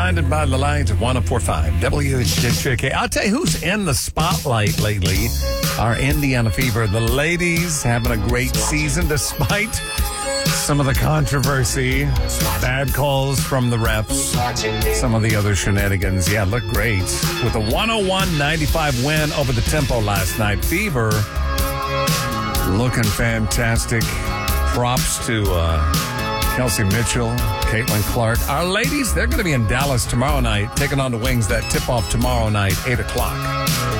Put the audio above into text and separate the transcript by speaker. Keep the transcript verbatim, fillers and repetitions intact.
Speaker 1: Blinded by the Lights at one oh four point five W H K. I'll tell you who's in the spotlight lately. Our Indiana Fever. The ladies having a great season despite some of the controversy, bad calls from the refs, some of the other shenanigans. Yeah, look great. With a one oh one ninety-five win over the Tempo last night. Fever looking fantastic. Props to uh, Kelsey Mitchell, Caitlin Clark. Our ladies, they're going to be in Dallas tomorrow night, taking on the Wings. That tip-off tomorrow night, eight o'clock.